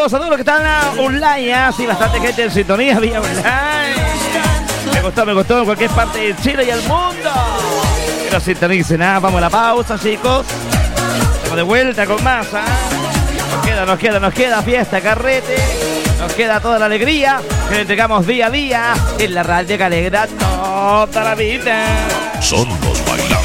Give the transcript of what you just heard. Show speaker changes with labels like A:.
A: a todos los que están online. Sí, bastante gente en sintonía vía online. Me gustó en cualquier parte de Chile y el mundo. Que nos sintonicen, vamos a la pausa, chicos. Estamos de vuelta con más, Nos queda fiesta, carrete. Nos queda toda la alegría que le entregamos día a día en la radio que alegra toda la vida.
B: Son los bailables.